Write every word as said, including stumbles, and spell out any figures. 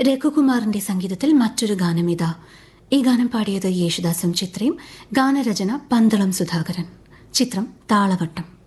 രഘുകുമാറിന്റെ സംഗീതത്തിൽ മറ്റൊരു ഗാനം ഇതാ. ഈ ഗാനം പാടിയത് യേശുദാസും ചിത്രയും. ഗാനരചന പന്തളം സുധാകരൻ. ചിത്രം താളവട്ടം.